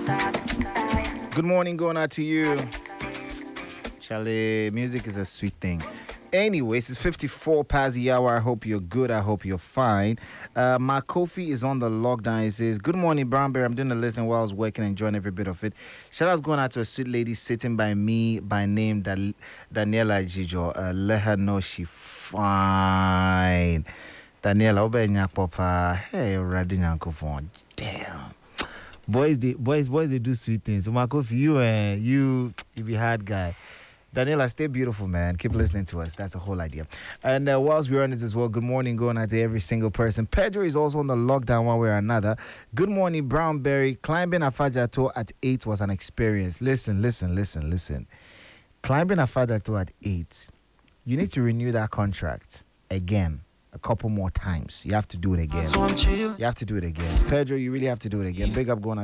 Good morning, going out to you. Charlie, music is a sweet thing. Anyways, it's 54 past the hour. I hope you're good. I hope you're fine. My Kofi is on the lockdown. He says, good morning, Brown Bear. I'm doing the listen while I was working, enjoying every bit of it. Shout out's going out to a sweet lady sitting by me by name Daniela Jijo. Let her know she fine. Daniela, obe papa. Hey, Radinyanko phone. Damn. Boys, they do sweet things. So, my Kofi, you be hard guy. Daniela, stay beautiful, man. Keep listening to us. That's the whole idea. And whilst we're on it as well, good morning going out to every single person. Pedro is also on the lockdown one way or another. Good morning, Brownberry. Climbing Afajato at 8 was an experience. Listen. Climbing Afajato at 8, you need to renew that contract again. A couple more times. You have to do it again. Pedro, you really have to do it again. Big up going on.